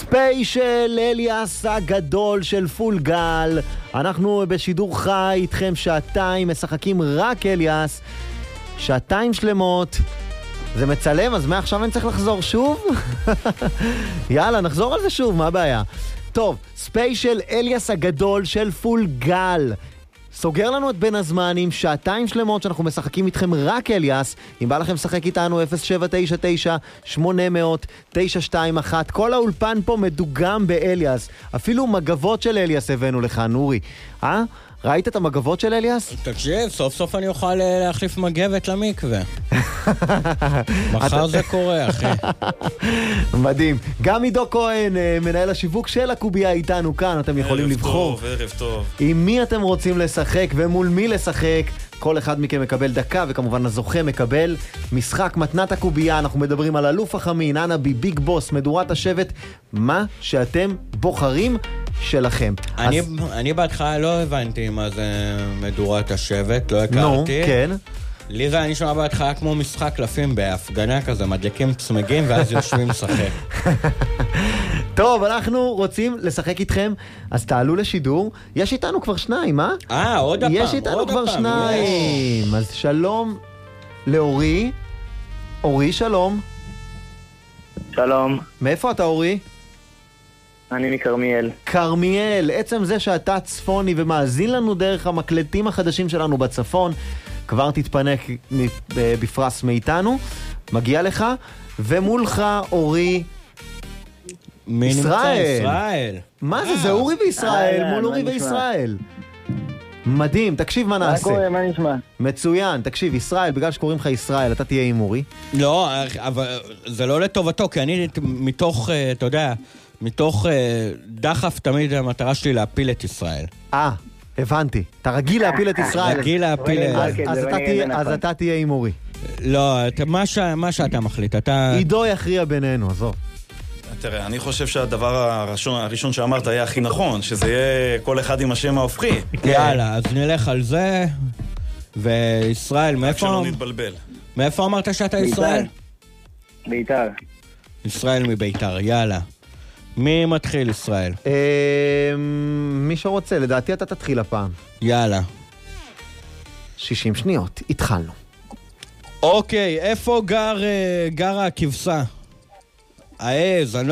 ספיישל אליאס הגדול של פול גל. אנחנו בשידור חי איתכם שעתיים, משחקים רק אליאס, שעתיים שלמות. זה מצלם, אז מעכשיו אני צריך לחזור שוב? יאללה, נחזור על זה שוב, מה הבעיה? טוב, ספיישל אליאס הגדול של פול גל. סוגר לנו את בין הזמנים, שעתיים שלמות שאנחנו משחקים איתכם רק אליאס. אם בא לכם לשחק איתנו 0799-800-921, כל האולפן פה מדוגם באליאס. אפילו מגבות של אליאס הבאנו לך, נורי. ראית את המגבות של אליאס? תקשיב, סוף סוף אני אוכל להחליף מגבת למקווה. מחר זה קורה, אחי. מדהים. גם עידו כהן, מנהל השיווק של הקובייה איתנו כאן, אתם יכולים לבחור. ערב טוב. עם מי אתם רוצים לשחק ומול מי לשחק. כל אחד מכם מקבל דקה, וכמובן הזוכה מקבל משחק מתנת הקובייה. אנחנו מדברים על אלוף החמין, אנבי, ביג בוס, מדורת השבט, מה שאתם בוחרים שלכם. אני בהתחלה לא הבנתי מה זה מדורת השבט, לא הכרתי. נו, כן. לי זה נשמע בהתחלה כמו משחק קלפים בהפגנה כזה, מדליקים צמגים ואז יושבים לשחק. טוב, אנחנו רוצים לשחק איתכם, אז תעלו לשידור. יש איתנו כבר שניים, אה? עוד הפעם. יש איתנו כבר שניים. אז שלום לאורי. אורי, שלום. שלום. מאיפה אתה, אורי? אני מקרמיאל. קרמיאל, עצם זה שאתה צפוני ומאזין לנו דרך המקלטים החדשים שלנו בצפון, כבר תתפנק בפרס מאיתנו, מגיע לך, ומולך אורי ישראל. מה זה? זה אורי וישראל, מול אורי וישראל. מדהים, תקשיב מה נעשה. מה קורה, מה נשמע? מצוין, תקשיב, ישראל, בגלל שקוראים לך ישראל, אתה תהיה עם אורי. לא, אבל זה לא לטובתו, כי אני מתוך, אתה יודע, מתוך דחף תמיד המטרה שלי להפיל את ישראל. הבנתי. אתה רגיל להפיל את ישראל. רגיל להפיל אז אתה תהיה עם אורי. לא, מה שאתה מחליט, אתה... עידו יכריע בינינו, עזוב. תראה, אני חושב שהדבר הראשון שאמרת היה הכי נכון, שזה יהיה כל אחד עם השם ההופכי. יאללה, אז נלך על זה. וישראל, מאיפה... שלא נתבלבל. מאיפה אמרת שאתה ישראל? ביתר. ישראל מביתר, יאללה. מי מתחיל, ישראל? מי שרוצה, לדעתי אתה תתחיל הפעם. יאללה. 60 שניות, התחלנו. אוקיי, איפה גרה הכבשה? העז, אני לא